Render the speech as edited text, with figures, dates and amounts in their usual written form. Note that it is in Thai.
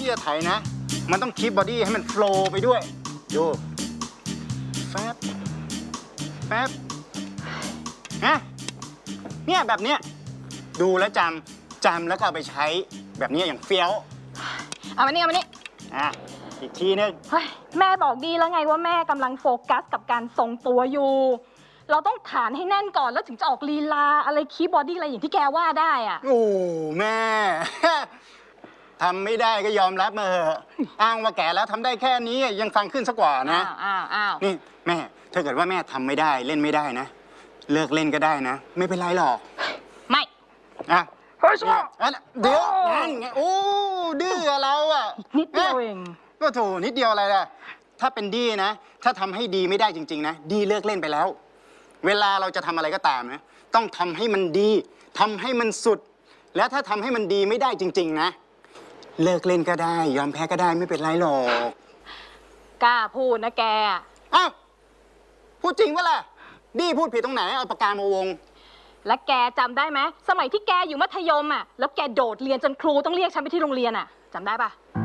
จะไถนะมันต้องคีปบอดี้ให้มันโฟลว์ไปด้วยดูแฟบแฟบนะเนี่ยแบบเนี้ยดูแล้วจำแล้วก็เอาไปใช้แบบนี้อย่างเฟี้ยวเอามานี่อีกทีนึงแม่บอกดีแล้วไงว่าแม่กำลังโฟกัสกับการทรงตัวอยู่เราต้องฐานให้แน่นก่อนแล้วถึงจะออกลีลาอะไรคีย์บอดี้อะไรอย่างที่แกว่าได้อ่ะโอ้แม่ ทำไม่ได้ก็ยอมรับมาเถอะอ้างว่าแก่แล้วทำได้แค่นี้ยังฟังขึ้นสักกว่านะนี่แม่ถ้าเกิดว่าแม่ทำไม่ได้เล่นไม่ได้นะเลิกเล่นก็ได้นะไม่เป็นไรหรอกไม่เฮ้ยเดี๋ยวนั่นไงโอ้ดื้อเราอ่ะนิดเดียวเองก็โถนิดเดียวอะไรล่ะถ้าเป็นดีนะถ้าทำให้ดีไม่ได้จริงๆนะดีเลิกเล่นไปแล้วเวลาเราจะทำอะไรก็ตามนะต้องทำให้มันดีทำให้มันสุดแล้วถ้าทำให้มันดีไม่ได้จริงๆนะเลิกเล่นก็ได้ยอมแพ้ก็ได้ไม่เป็นไรหรอกกล้าพูดนะแกอ้าวพูดจริงปะล่ะดีพูดผิดตรงไหนเอาปากกามาวงและแกจำได้ไหมสมัยที่แกอยู่มัธยมอ่ะแล้วแกโดดเรียนจนครูต้องเรียกฉันไปที่โรงเรียนอ่ะจำได้ปะ